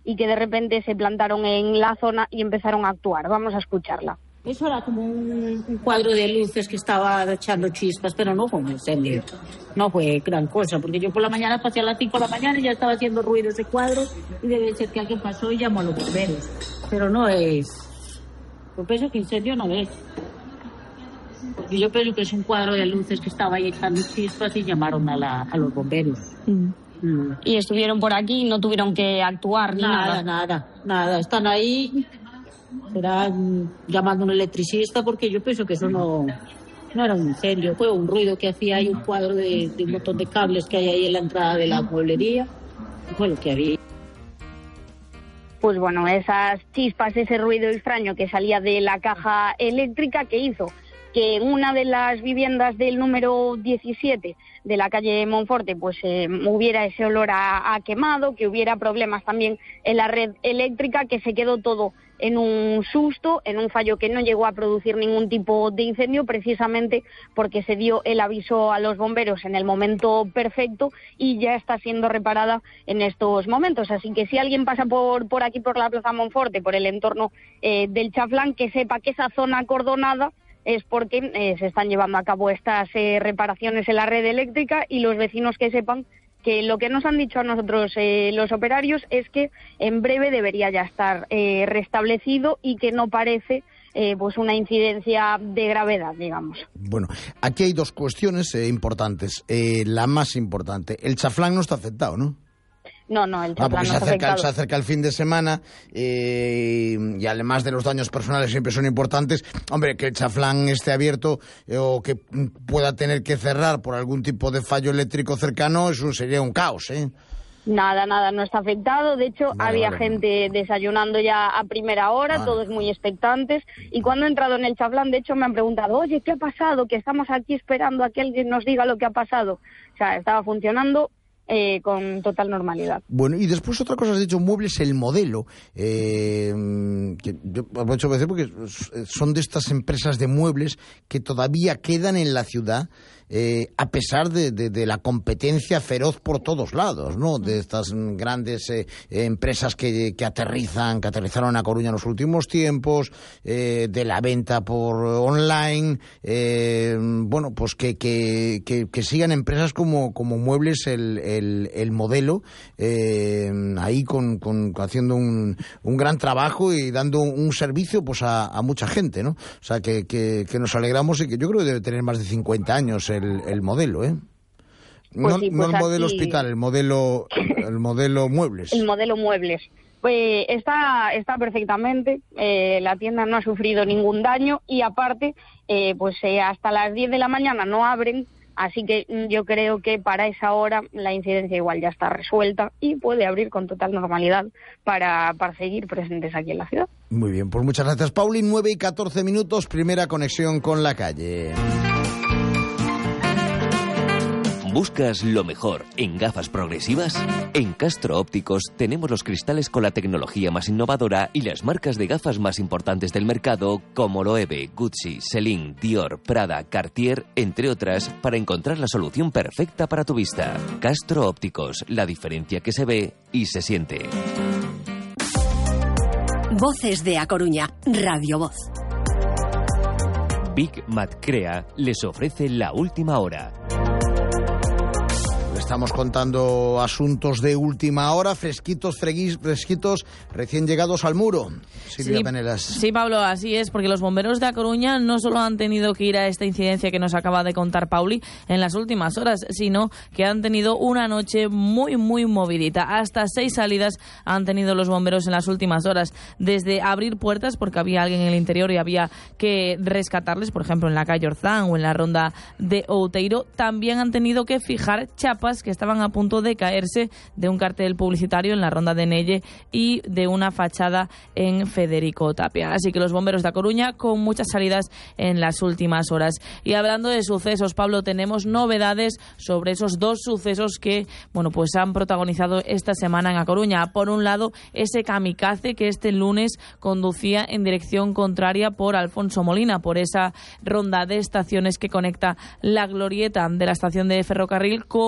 y que de repente se plantaron en la zona y empezaron a actuar. Vamos a escucharla. Eso era como un cuadro de luces que estaba echando chispas, pero no fue un incendio. No fue gran cosa, porque yo por la mañana pasé a las 5 de la mañana y ya estaba haciendo ruido ese cuadro y debe ser que alguien pasó y llamó a los bomberos. Pero no es... Yo pienso que incendio no es. Porque yo pienso que es un cuadro de luces que estaba ahí echando chispas y llamaron a los bomberos. Y estuvieron por aquí y no tuvieron que actuar ni nada. Nada. Están ahí... Serán llamando a un electricista porque yo pienso que eso no era un incendio, fue un ruido que hacía ahí un cuadro de un montón de cables que hay ahí en la entrada de la mueblería, fue lo que había. Pues bueno, esas chispas, ese ruido extraño que salía de la caja eléctrica que hizo que en una de las viviendas del número 17 de la calle Monforte pues hubiera ese olor a quemado, que hubiera problemas también en la red eléctrica, que se quedó todo en un susto, en un fallo que no llegó a producir ningún tipo de incendio, precisamente porque se dio el aviso a los bomberos en el momento perfecto y ya está siendo reparada en estos momentos. Así que si alguien pasa por aquí, por la Plaza Monforte, por el entorno del Chaflán, que sepa que esa zona acordonada es porque se están llevando a cabo estas reparaciones en la red eléctrica, y los vecinos que sepan que lo que nos han dicho a nosotros los operarios es que en breve debería ya estar restablecido y que no parece pues una incidencia de gravedad, digamos. Bueno, aquí hay dos cuestiones importantes. La más importante, el Chaflán no está afectado, ¿no? No, el Chaflán no está afectado. Se acerca el fin de semana y además de los daños personales siempre son importantes. Hombre, que el Chaflán esté abierto o que pueda tener que cerrar por algún tipo de fallo eléctrico cercano, eso sería un caos, ¿eh? Nada, no está afectado. De hecho, había gente desayunando ya a primera hora, todos muy expectantes. Y cuando he entrado en el Chaflán, de hecho, me han preguntado, oye, ¿qué ha pasado? Que estamos aquí esperando a que alguien nos diga lo que ha pasado. O sea, estaba funcionando con total normalidad. Bueno, y después otra cosa, has dicho, muebles, el modelo, que yo aprovecho de decir porque son de estas empresas de muebles que todavía quedan en la ciudad, a pesar de la competencia feroz por todos lados, ¿no? De estas grandes empresas que aterrizaron a Coruña en los últimos tiempos, de la venta por online, bueno, pues que sigan empresas como Muebles el modelo, ahí haciendo un gran trabajo y dando un servicio pues a mucha gente, ¿no? O sea, que nos alegramos, y que yo creo que debe tener más de 50 años el modelo, ¿eh? Pues no, sí, no pues el modelo aquí... hospital, el modelo Muebles. El modelo Muebles. Pues está perfectamente, la tienda no ha sufrido ningún daño y aparte, pues hasta las 10 de la mañana no abren, así que yo creo que para esa hora la incidencia igual ya está resuelta y puede abrir con total normalidad para seguir presentes aquí en la ciudad. Muy bien, pues muchas gracias, Pauli. 9:14, primera conexión con la calle. ¿Buscas lo mejor en gafas progresivas? En Castro Ópticos tenemos los cristales con la tecnología más innovadora y las marcas de gafas más importantes del mercado, como Loewe, Gucci, Celine, Dior, Prada, Cartier, entre otras, para encontrar la solución perfecta para tu vista. Castro Ópticos, la diferencia que se ve y se siente. Voces de A Coruña, Radio Voz. Big Mat Crea les ofrece la última hora. Estamos contando asuntos de última hora, fresquitos, recién llegados al muro. Silvia Penelas. Sí, Pablo, así es, porque los bomberos de A Coruña no solo han tenido que ir a esta incidencia que nos acaba de contar Pauli en las últimas horas, sino que han tenido una noche muy, muy movidita. Hasta 6 salidas han tenido los bomberos en las últimas horas, desde abrir puertas porque había alguien en el interior y había que rescatarles, por ejemplo, en la calle Orzán o en la ronda de Outeiro. También han tenido que fijar chapas que estaban a punto de caerse de un cartel publicitario en la ronda de Nelle y de una fachada en Federico Tapia. Así que los bomberos de A Coruña con muchas salidas en las últimas horas. Y hablando de sucesos, Pablo, tenemos novedades sobre esos 2 sucesos que, bueno, pues han protagonizado esta semana en A Coruña. Por un lado, ese kamikaze que este lunes conducía en dirección contraria por Alfonso Molina, por esa ronda de estaciones que conecta la glorieta de la estación de ferrocarril con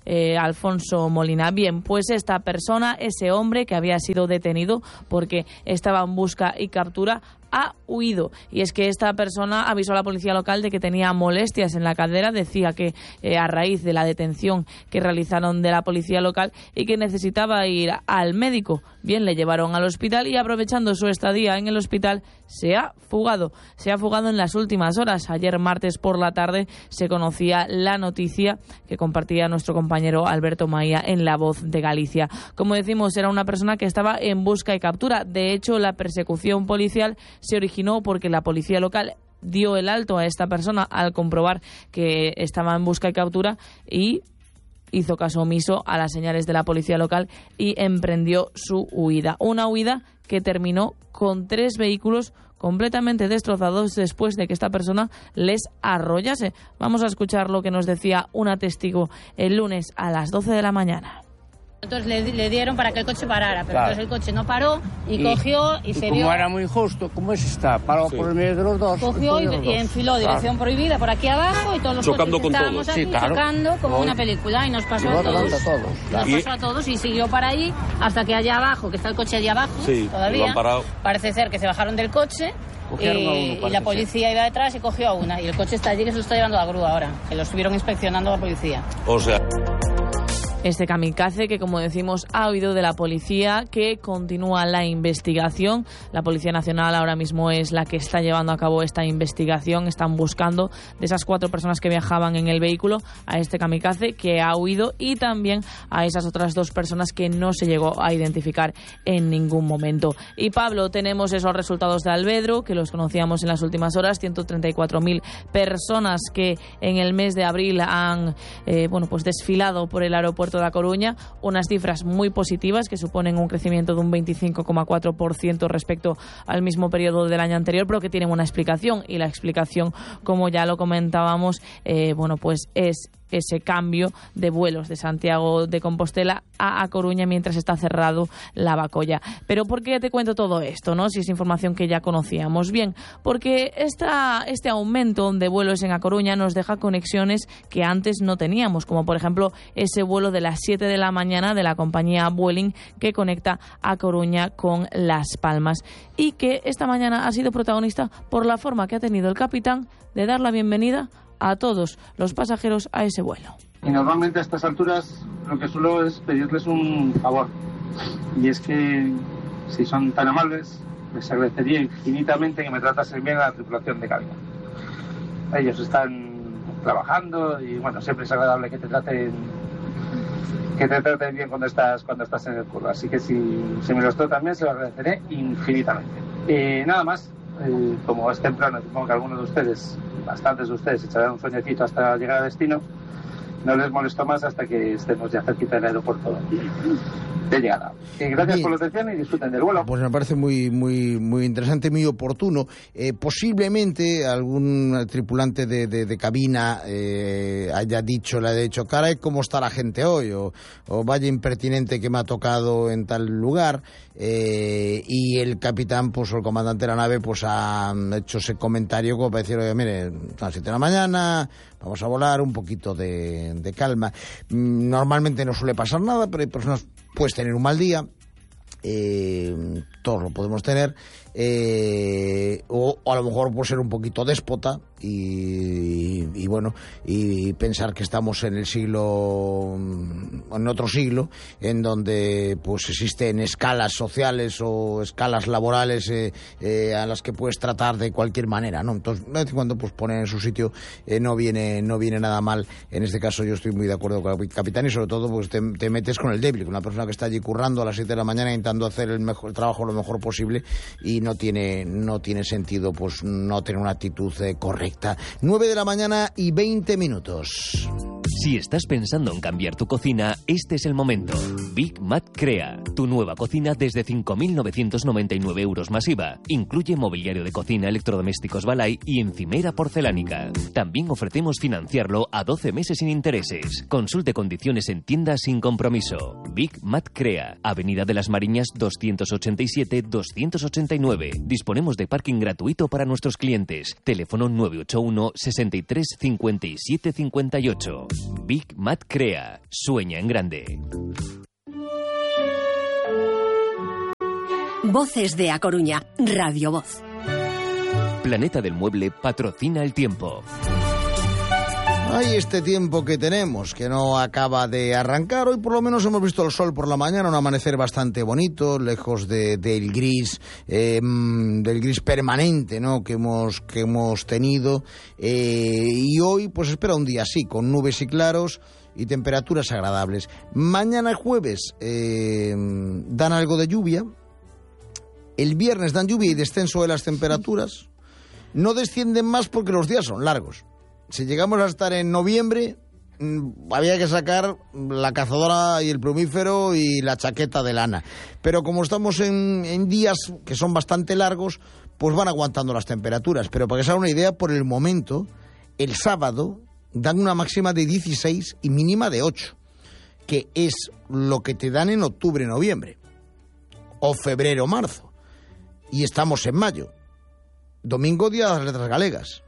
Alfonso Molina. Bien, pues esta persona, ese hombre que había sido detenido porque estaba en busca y captura, ha huido. Y es que esta persona avisó a la policía local de que tenía molestias en la cadera, decía que a raíz de la detención que realizaron de la policía local y que necesitaba ir al médico. Bien, le llevaron al hospital y aprovechando su estadía en el hospital se ha fugado en las últimas horas. Ayer martes por la tarde se conocía la noticia que compartía nuestro compañero Alberto Maía en La Voz de Galicia. Como decimos, era una persona que estaba en busca y captura. De hecho, la persecución policial se originó porque la policía local dio el alto a esta persona al comprobar que estaba en busca y captura y hizo caso omiso a las señales de la policía local y emprendió su huida. Una huida que terminó con 3 vehículos completamente destrozados después de que esta persona les arrollase. Vamos a escuchar lo que nos decía una testigo el lunes a las 12 de la mañana. Entonces le dieron para que el coche parara, pero claro, entonces el coche no paró y cogió y se vio... Como era muy justo, ¿cómo es esta? Paró por el medio de los dos. Cogió y enfiló dirección prohibida por aquí abajo y todos los chocando coches con todos. Aquí, sí, claro, chocando como una película y nos pasó a todos. Claro. Nos pasó a todos y siguió para allí hasta que allá abajo, que está el coche allá abajo, todavía, parece ser que se bajaron del coche y la policía iba detrás y cogió a una. Y el coche está allí que se lo está llevando a la grúa ahora, que lo estuvieron inspeccionando la policía. O sea... Este kamikaze que, como decimos, ha huido de la policía, que continúa la investigación. La Policía Nacional ahora mismo es la que está llevando a cabo esta investigación. Están buscando de esas 4 personas que viajaban en el vehículo a este kamikaze que ha huido y también a esas otras 2 personas que no se llegó a identificar en ningún momento. Y Pablo, tenemos esos resultados de Alvedro, que los conocíamos en las últimas horas, 134.000 personas que en el mes de abril han desfilado por el aeropuerto de A Coruña, unas cifras muy positivas que suponen un crecimiento de un 25,4% respecto al mismo periodo del año anterior, pero que tienen una explicación, y la explicación, como ya lo comentábamos, es ese cambio de vuelos de Santiago de Compostela a Coruña mientras está cerrado Lavacolla. Pero ¿por qué te cuento todo esto, no? Si es información que ya conocíamos. Bien, porque este aumento de vuelos en A Coruña nos deja conexiones que antes no teníamos, como por ejemplo ese vuelo de las 7 de la mañana de la compañía Vueling que conecta A Coruña con Las Palmas, y que esta mañana ha sido protagonista por la forma que ha tenido el capitán de dar la bienvenida a todos los pasajeros a ese vuelo. Y normalmente a estas alturas lo que suelo es pedirles un favor, y es que si son tan amables les agradecería infinitamente que me tratasen bien a la tripulación de cabina. Ellos están trabajando y bueno, siempre es agradable que te traten bien cuando estás en el curro, así que si me los tratan bien se lo agradeceré infinitamente. Nada más. Como es temprano, supongo que algunos de ustedes, bastantes de ustedes, echarán un sueñecito hasta llegar al destino. No les molesto más hasta que estemos ya cerquita del aeropuerto de llegada. Gracias por la atención y disfruten del vuelo. Pues me parece muy interesante, muy oportuno. Posiblemente algún tripulante de cabina le haya dicho, caray, ¿cómo está la gente hoy? O vaya impertinente que me ha tocado en tal lugar. Y el capitán, o el comandante de la nave, ha hecho ese comentario como para decir, oye, mire, a las 7 de la mañana, vamos a volar, un poquito de calma. Normalmente no suele pasar nada, pero hay personas, puedes tener un mal día, todos lo podemos tener, o a lo mejor por ser un poquito déspota y pensar que estamos en otro siglo, en donde pues existen escalas sociales o escalas laborales a las que puedes tratar de cualquier manera, ¿no? Entonces, de vez en cuando pues poner en su sitio no viene nada mal. En este caso yo estoy muy de acuerdo con el capitán, y sobre todo pues te metes con el débil, con una persona que está allí currando a las 7 de la mañana intentando hacer el trabajo lo mejor posible, y no tiene sentido pues no tener una actitud correcta. 9 de la mañana y 20 minutos. Si estás pensando en cambiar tu cocina, este es el momento. Big Mat Crea, tu nueva cocina desde 5.999 euros más IVA. Incluye mobiliario de cocina, electrodomésticos Balay y encimera porcelánica. También ofrecemos financiarlo a 12 meses sin intereses. Consulte condiciones en tiendas sin compromiso. Big Mat Crea, Avenida de las Mariñas 287-289. Disponemos de parking gratuito para nuestros clientes. Teléfono 981 63 57 58. Big Mat Crea. Sueña en grande. Voces de A Coruña, Radio Voz. Planeta del Mueble patrocina el tiempo. Hay este tiempo que tenemos, que no acaba de arrancar. Hoy por lo menos hemos visto el sol por la mañana, un amanecer bastante bonito, lejos del gris permanente, ¿no?, que hemos tenido. Y hoy pues espera un día así, con nubes y claros y temperaturas agradables. Mañana jueves dan algo de lluvia. El viernes dan lluvia y descenso de las temperaturas. No descienden más porque los días son largos. Si llegamos a estar en noviembre, había que sacar la cazadora y el plumífero y la chaqueta de lana. Pero como estamos en días que son bastante largos, pues van aguantando las temperaturas. Pero para que se haga una idea, por el momento, el sábado dan una máxima de 16 y mínima de 8, que es lo que te dan en octubre, noviembre, o febrero, marzo. Y estamos en mayo. Domingo, día de las letras galegas.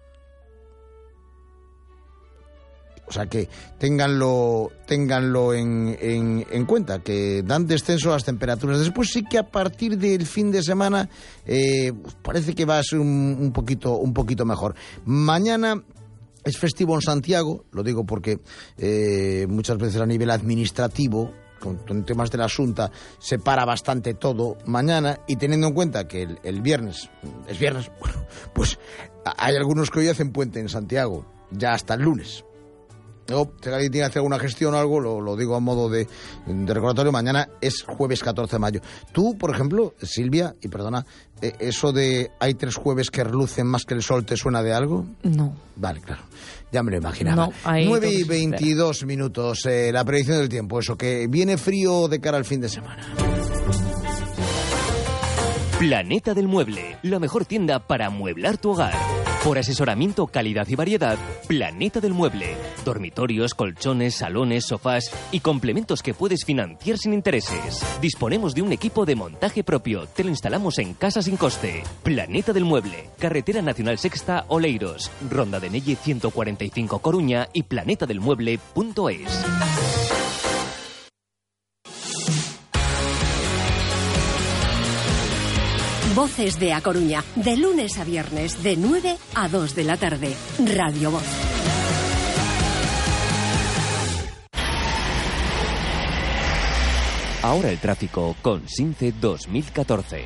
O sea que ténganlo en cuenta, que dan descenso a las temperaturas. Después sí que a partir del fin de semana parece que va a ser un poquito mejor. Mañana es festivo en Santiago, lo digo porque muchas veces a nivel administrativo, con temas de la Xunta, se para bastante todo mañana, y teniendo en cuenta que el viernes es viernes, bueno, pues hay algunos que hoy hacen puente en Santiago, ya hasta el lunes. No, si alguien tiene que hacer alguna gestión o algo, lo digo a modo de recordatorio, mañana es jueves 14 de mayo. Tú, por ejemplo, Silvia, y perdona, ¿eso de hay 3 jueves que relucen más que el sol te suena de algo? No. Vale, claro, ya me lo imaginaba. No, 9:22 minutos, la predicción del tiempo, eso, que viene frío de cara al fin de semana. Planeta del Mueble, la mejor tienda para amueblar tu hogar. Por asesoramiento, calidad y variedad, Planeta del Mueble. Dormitorios, colchones, salones, sofás y complementos que puedes financiar sin intereses. Disponemos de un equipo de montaje propio. Te lo instalamos en casa sin coste. Planeta del Mueble. Carretera Nacional Sexta, Oleiros. Ronda de Nelle 145 Coruña y planetadelmueble.es. Voces de A Coruña, de lunes a viernes, de 9 a 2 de la tarde. Radio Voz. Ahora el tráfico con SINCE 2014.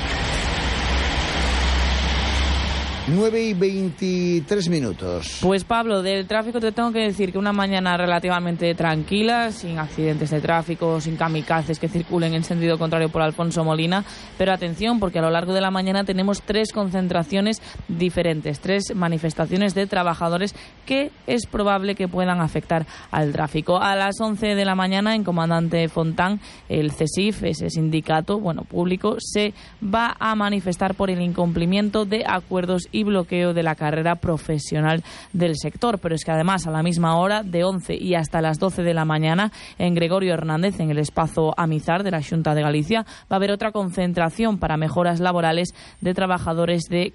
9:23 minutos. Pues Pablo, del tráfico te tengo que decir que una mañana relativamente tranquila, sin accidentes de tráfico, sin kamikazes que circulen en sentido contrario por Alfonso Molina, pero atención, porque a lo largo de la mañana tenemos 3 concentraciones diferentes, 3 manifestaciones de trabajadores que es probable que puedan afectar al tráfico. A las 11 de la mañana, en Comandante Fontán, el CESIF, ese sindicato público, se va a manifestar por el incumplimiento de acuerdos y bloqueo de la carrera profesional del sector. Pero es que además a la misma hora, de 11 y hasta las 12 de la mañana, en Gregorio Hernández, en el espacio Amizar de la Xunta de Galicia, va a haber otra concentración para mejoras laborales de trabajadores de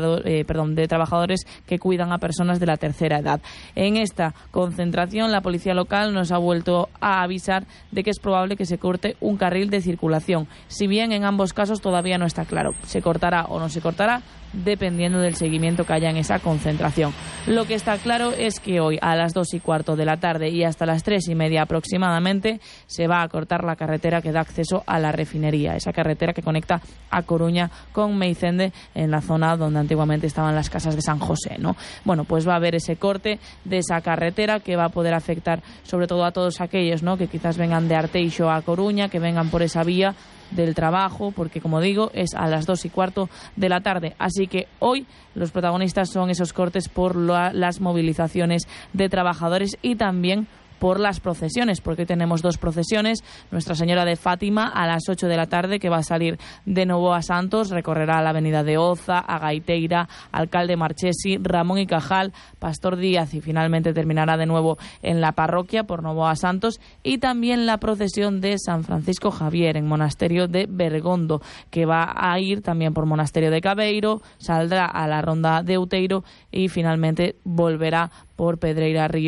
trabajadores que cuidan a personas de la tercera edad. En esta concentración, la policía local nos ha vuelto a avisar de que es probable que se corte un carril de circulación. Si bien en ambos casos todavía no está claro, se cortará o no se cortará, dependiendo del seguimiento que haya en esa concentración. Lo que está claro es que hoy a las 2:15 de la tarde y hasta las 3:30 aproximadamente se va a cortar la carretera que da acceso a la refinería, esa carretera que conecta a Coruña con Meicende, en la zona donde antiguamente estaban las casas de San José, ¿no? Bueno, pues va a haber ese corte de esa carretera que va a poder afectar sobre todo a todos aquellos, ¿no?, que quizás vengan de Arteixo a Coruña, que vengan por esa vía del trabajo, porque como digo, es a las 2:15 de la tarde. Así que hoy los protagonistas son esos cortes por las movilizaciones de trabajadores y también por las procesiones, porque hoy tenemos 2 procesiones. Nuestra Señora de Fátima a las 8 de la tarde, que va a salir de Novoa Santos, recorrerá la avenida de Oza, a Gaiteira, Alcalde Marchesi, Ramón y Cajal, Pastor Díaz, y finalmente terminará de nuevo en la parroquia por Novoa Santos. Y también la procesión de San Francisco Javier en Monasterio de Bergondo, que va a ir también por Monasterio de Cabeiro, saldrá a la Ronda de Outeiro y finalmente volverá por Pedreira Ríos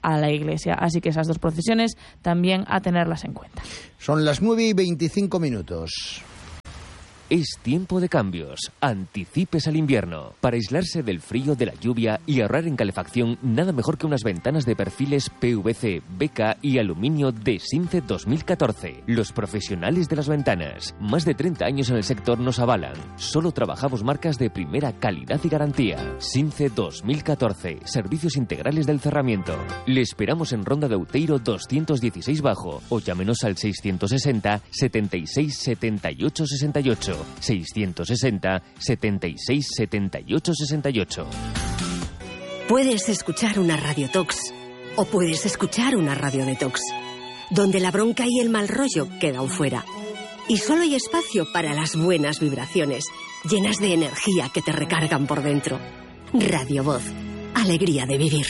a la iglesia. Así que esas dos procesiones también a tenerlas en cuenta. Son las 9:25. Es tiempo de cambios. Anticipes al invierno. Para aislarse del frío, de la lluvia y ahorrar en calefacción, nada mejor que unas ventanas de perfiles PVC, BK y aluminio de Since 2014. Los profesionales de las ventanas. Más de 30 años en el sector nos avalan. Solo trabajamos marcas de primera calidad y garantía. Since 2014. Servicios integrales del cerramiento. Le esperamos en Ronda de Outeiro 216 Bajo o llámenos al 660 76 78 68. 660 76 78 68. Puedes escuchar una Radio Tox o puedes escuchar una Radio Detox, donde la bronca y el mal rollo quedan fuera. Y solo hay espacio para las buenas vibraciones, llenas de energía que te recargan por dentro. Radio Voz. Alegría de vivir.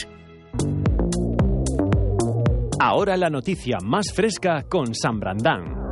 Ahora la noticia más fresca con San Brandán.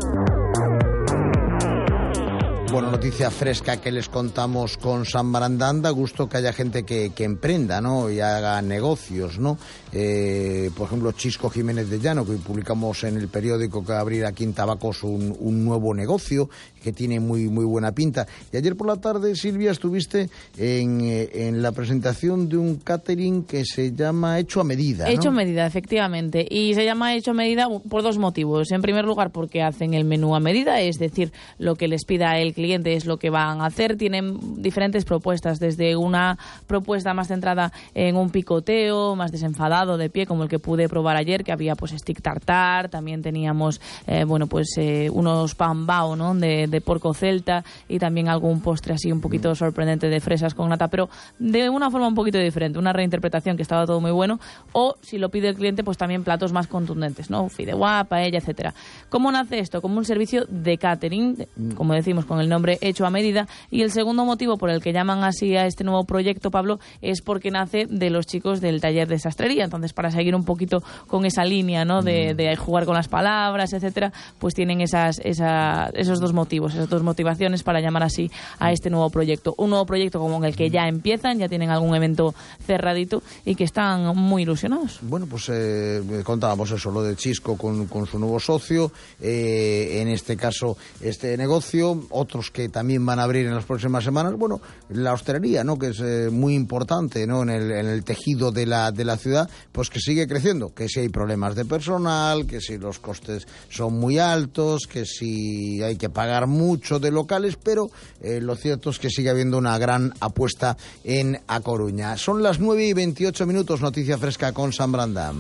Bueno, noticia fresca que les contamos con San Brandán. Da gusto que haya gente que emprenda, ¿no? Y haga negocios, ¿no? Por ejemplo, Chisco Jiménez de Llano, que hoy publicamos en el periódico que va a abrir aquí en Tabacos un nuevo negocio que tiene muy buena pinta. Y ayer por la tarde, Silvia, estuviste en la presentación de un catering que se llama Hecho a Medida, ¿no? Hecho a Medida, efectivamente. Y se llama Hecho a Medida por dos motivos. En primer lugar, porque hacen el menú a medida, es decir, lo que les pida el cliente es lo que van a hacer. Tienen diferentes propuestas, desde una propuesta más centrada en un picoteo, más desenfadado de pie, como el que pude probar ayer, que había pues stick tartar, también teníamos unos pan bao, ¿no? de porco celta, y también algún postre así un poquito sorprendente de fresas con nata, pero de una forma un poquito diferente, una reinterpretación que estaba todo muy bueno. O si lo pide el cliente, pues también platos más contundentes, ¿no? Fideuá, paella, etcétera. ¿Cómo nace esto? Como un servicio de catering, como decimos, con el nombre Hecho a Medida. Y el segundo motivo por el que llaman así a este nuevo proyecto, Pablo, es porque nace de los chicos del taller de sastrería. Entonces, para seguir un poquito con esa línea, ¿no? de jugar con las palabras, etcétera, pues tienen esos dos motivos, esas dos motivaciones para llamar así a este nuevo proyecto. Un nuevo proyecto como el que ya empiezan, ya tienen algún evento cerradito y que están muy ilusionados. Bueno, pues contábamos eso, lo de Chisco con su nuevo socio, en este caso este negocio, otros que también van a abrir en las próximas semanas. Bueno, la hostelería, ¿no? Que es muy importante, ¿no? En el tejido de la ciudad, pues que sigue creciendo, que si hay problemas de personal, que si los costes son muy altos, que si hay que pagar mucho de locales, pero lo cierto es que sigue habiendo una gran apuesta en A Coruña. Son las 9:28, noticia fresca con San Brandán.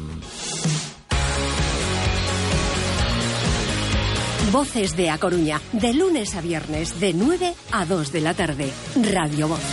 Voces de A Coruña, de lunes a viernes, de 9 a 2 de la tarde. Radio Voz.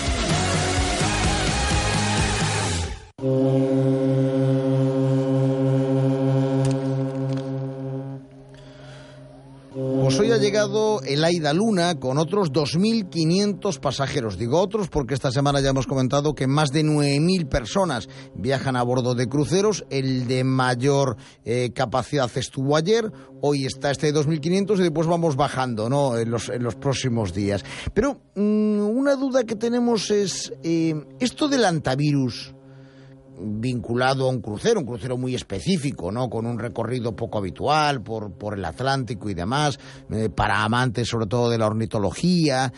Pues hoy ha llegado el Aida Luna con otros 2.500 pasajeros. Digo otros porque esta semana ya hemos comentado que más de 9.000 personas viajan a bordo de cruceros. El de mayor capacidad estuvo ayer, hoy está este de 2.500 y después vamos bajando, ¿no? en los próximos días. Pero una duda que tenemos es esto del antivirus vinculado a un crucero muy específico, ¿no? Con un recorrido poco habitual por el Atlántico y demás, para amantes sobre todo de la ornitología.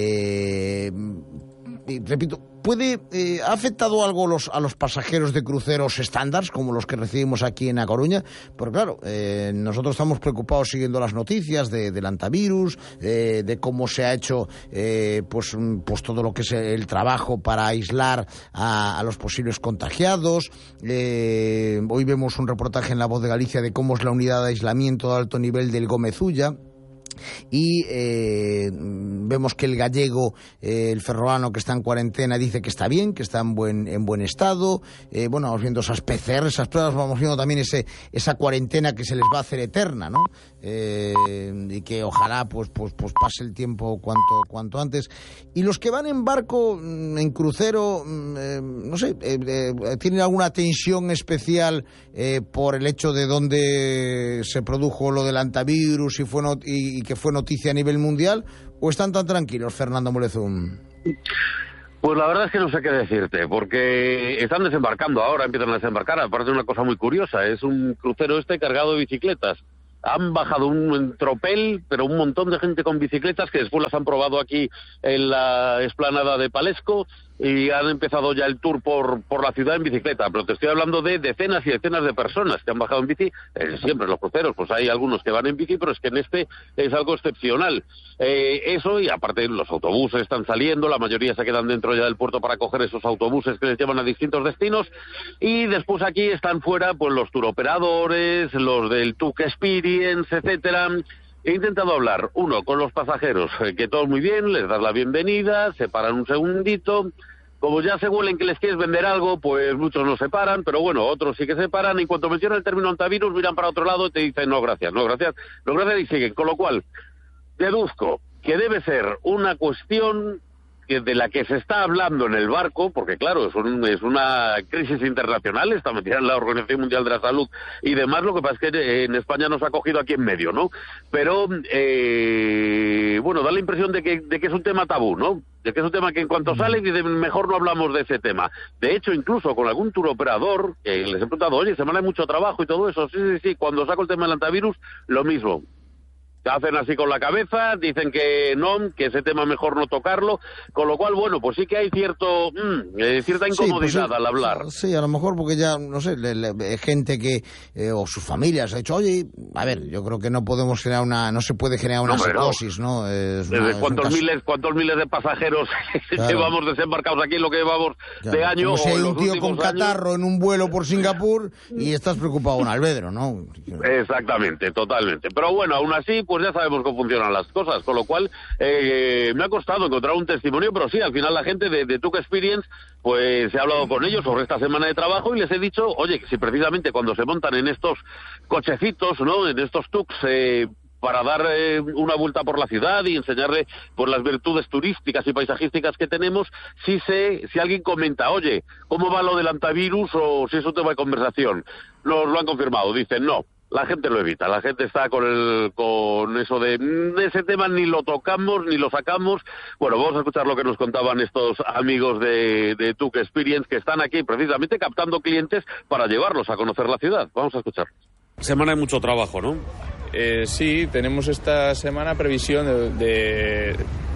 Y repito, ¿ha afectado algo a los pasajeros de cruceros estándar, como los que recibimos aquí en A Coruña? Porque claro, nosotros estamos preocupados siguiendo las noticias del antivirus, de cómo se ha hecho pues todo lo que es el trabajo para aislar a los posibles contagiados. Hoy vemos un reportaje en La Voz de Galicia de cómo es la unidad de aislamiento de alto nivel del Gómez Ulla. Y vemos que el gallego, el ferroano que está en cuarentena, dice que está bien, que está en buen estado. Bueno, vamos viendo esas PCR, esas pruebas, vamos viendo también esa cuarentena que se les va a hacer eterna, ¿no? Y que ojalá pues pase el tiempo cuanto antes. Y los que van en barco, en crucero, no sé, ¿tienen alguna tensión especial por el hecho de dónde se produjo lo del antivirus y que fue noticia a nivel mundial, o están tan tranquilos, Fernando Molezum? Pues la verdad es que no sé qué decirte, porque están desembarcando ahora, empiezan a desembarcar, aparte de una cosa muy curiosa, es un crucero cargado de bicicletas. Han bajado un tropel, pero un montón de gente con bicicletas que después las han probado aquí en la explanada de Palesco y han empezado ya el tour por la ciudad en bicicleta. Pero te estoy hablando de decenas y decenas de personas que han bajado en bici. Siempre en los cruceros, pues hay algunos que van en bici, pero es que en este es algo excepcional. Eso, y aparte los autobuses están saliendo, la mayoría se quedan dentro ya del puerto para coger esos autobuses que les llevan a distintos destinos. Y después aquí están fuera pues los turoperadores, los del Tuk Experience, etcétera. He intentado hablar, uno, con los pasajeros, que todo muy bien, les das la bienvenida, se paran un segundito. Como ya se huelen que les quieres vender algo, pues muchos no se paran, pero bueno, otros sí que se paran. Y en cuanto menciona el término antivirus, miran para otro lado y te dicen no gracias, no gracias, no gracias, y siguen. Con lo cual, deduzco que debe ser una cuestión de la que se está hablando en el barco, porque claro, es una crisis internacional, está metida en la Organización Mundial de la Salud y demás. Lo que pasa es que en España nos ha cogido aquí en medio, ¿no? Pero, bueno, da la impresión de que es un tema tabú, ¿no? De que es un tema que en cuanto sale, mejor no hablamos de ese tema. De hecho, incluso con algún turoperador, les he preguntado, oye, semana hay mucho trabajo y todo eso. Sí, cuando saco el tema del antivirus, lo mismo. Hacen así con la cabeza, dicen que no, que ese tema mejor no tocarlo, con lo cual, bueno, pues sí que hay cierta incomodidad al hablar. Sí, a lo mejor porque ya, no sé, gente que, o sus familias ha dicho, oye, a ver, yo creo que no podemos generar no se puede generar una psicosis, ¿no? ¿Cuántos miles de pasajeros llevamos desembarcados aquí en lo que llevamos de año? Como si hay un tío con catarro en un vuelo por Singapur y estás preocupado en Alvedro, ¿no? Exactamente, totalmente. Pero bueno, aún así, pues ya sabemos cómo funcionan las cosas, con lo cual me ha costado encontrar un testimonio, pero sí, al final la gente de Tuk Experience, pues he hablado con ellos sobre esta semana de trabajo y les he dicho, oye, que si precisamente cuando se montan en estos cochecitos, ¿no?, en estos tuks, para dar una vuelta por la ciudad y enseñarle por las virtudes turísticas y paisajísticas que tenemos, si alguien comenta, oye, ¿cómo va lo del antivirus? O si es un tema de conversación. Nos lo han confirmado, dicen no. La gente lo evita, la gente está con eso de ese tema ni lo tocamos ni lo sacamos. Bueno, vamos a escuchar lo que nos contaban estos amigos de Tuk Experience que están aquí precisamente captando clientes para llevarlos a conocer la ciudad. Vamos a escuchar. Semana hay mucho trabajo, ¿no? Sí, tenemos esta semana previsión de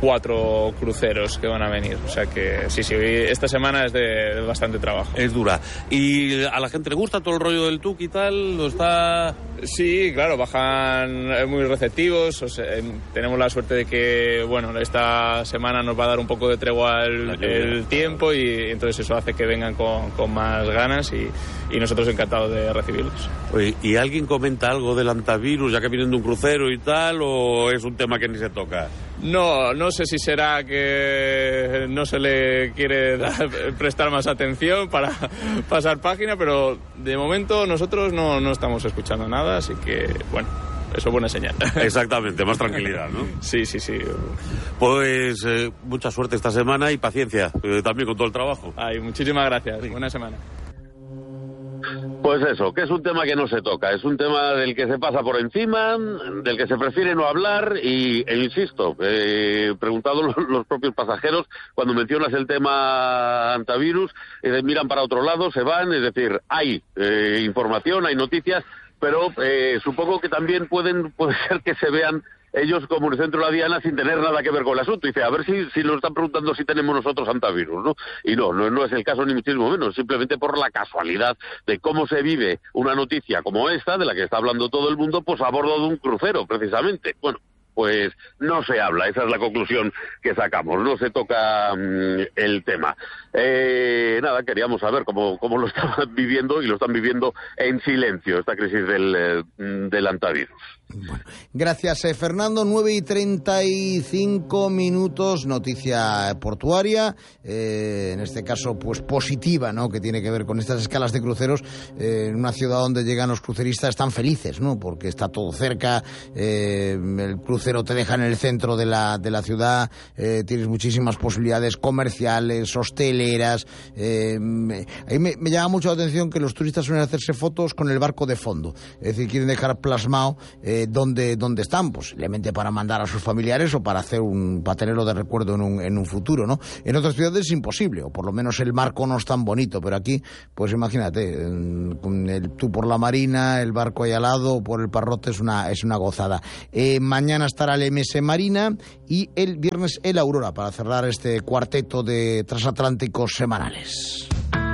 4 cruceros que van a venir. O sea que sí, esta semana es de bastante trabajo. Es dura. ¿Y a la gente le gusta todo el rollo del Tuk y tal? ¿Lo está...? Sí, claro, bajan muy receptivos. O sea, tenemos la suerte de que, bueno, esta semana nos va a dar un poco de tregua el tiempo y entonces eso hace que vengan con más ganas y nosotros encantados de recibirlos. Oye, ¿y alguien comenta algo del antivirus ya que vienen de un crucero y tal, o es un tema que ni se toca? No sé si será que no se le quiere prestar más atención para pasar página, pero de momento nosotros no estamos escuchando nada, así que, bueno, eso es buena señal. Exactamente, más tranquilidad, ¿no? Sí. Pues mucha suerte esta semana y paciencia, también con todo el trabajo. Ay, muchísimas gracias, buena semana. Pues eso, que es un tema que no se toca, es un tema del que se pasa por encima, del que se prefiere no hablar e insisto, preguntado los propios pasajeros, cuando mencionas el tema antivirus, miran para otro lado, se van, es decir, hay información, hay noticias, pero supongo que también puede ser que se vean ellos como en el centro de la diana sin tener nada que ver con el asunto. Dice, a ver si nos están preguntando si tenemos nosotros antivirus, ¿no? Y no es el caso ni muchísimo menos, simplemente por la casualidad de cómo se vive una noticia como esta, de la que está hablando todo el mundo, pues a bordo de un crucero, precisamente. Bueno, pues no se habla, esa es la conclusión que sacamos, no se toca el tema. Nada, queríamos saber cómo lo estaban viviendo y lo están viviendo en silencio, esta crisis del antivirus. Bueno, gracias, Fernando. 9:35, noticia portuaria, en este caso pues positiva, ¿no?, que tiene que ver con estas escalas de cruceros, en una ciudad donde llegan los cruceristas están felices, ¿no?, porque está todo cerca, el crucero te deja en el centro de la ciudad, tienes muchísimas posibilidades comerciales, hosteleras. A mí me llama mucho la atención que los turistas suelen hacerse fotos con el barco de fondo, es decir, quieren dejar plasmado dónde están, posiblemente para mandar a sus familiares o para tenerlo de recuerdo en un futuro, ¿no? En otras ciudades es imposible, o por lo menos el marco no es tan bonito, pero aquí, pues imagínate, tú por la Marina, el barco ahí al lado, por el Parrote, es una gozada. Mañana estará el MS Marina y el viernes el Aurora para cerrar este cuarteto de transatlánticos semanales.